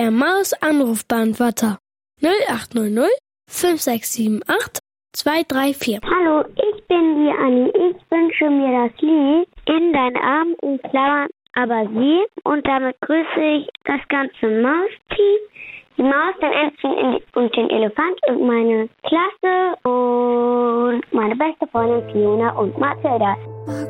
Der Maus-Anrufbeantworter 0800 5678 234. Hallo, ich bin die Anni. Ich wünsche mir das Lied In deinen Armen in Klammern aber sie. Und damit grüße ich das ganze Mausteam. Die Maus, den Enten und den Elefant und meine Klasse und meine beste Freundin Fiona und Mathilda.